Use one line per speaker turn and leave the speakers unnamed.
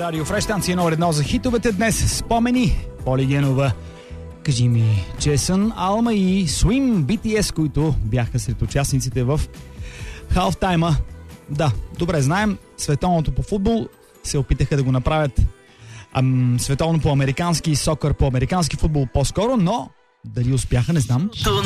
Радио Фреш, станция номер 1 за хитовете днес. Спомени, Поли Генова, Кажи ми, Джейсън Алма и Swim BTS, които бяха сред участниците в халфтайма. Да, добре знаем, световното по футбол се опитаха да го направят световно по американски, сокър по американски футбол по-скоро, но дали успяха, не знам.